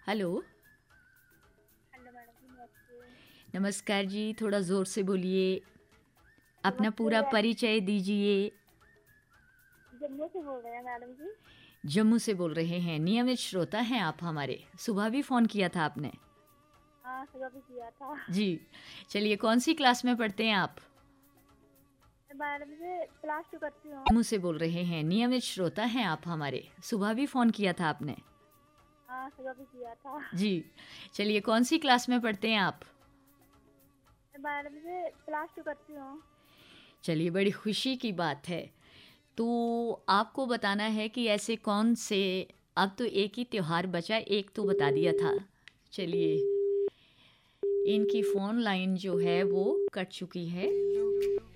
Hello. Hello madam जी, नमस्ते। नमस्कार जी, थोड़ा ज़ोर से बोलिए। अपना नमस्ते पूरा मैडम। परिचय दीजिए। जम्मू से बोल रहे हैं मैडम जी। जम्मू से बोल रहे हैं, नियमित श्रोता हैं आप हमारे। सुबह भी फ़ोन किया था आपने। हाँ, सुबह भी किया था। जी। चलिए, कौन सी क्लास में पढ़ते हैं आप? मैडम जी, क्लास 2 करती हूँ। जम्मू से बोल रहे हैं, नियमित श्रोता हैं आप हमारे। सुबह भी फ़ोन किया था आपने। हाँ, सुबह भी किया था। जी। चलिए, कौन सी क्लास में पढ़ते हैं आप? मैडम जी, क्लास 2 करती हूँ। चलिए, बड़ी खुशी की बात है। तो आपको बताना है कि ऐसे कौन से, अब तो एक ही त्योहार बचा, एक तो बता दिया था। चलिए, इनकी फ़ोन लाइन जो है वो कट चुकी है।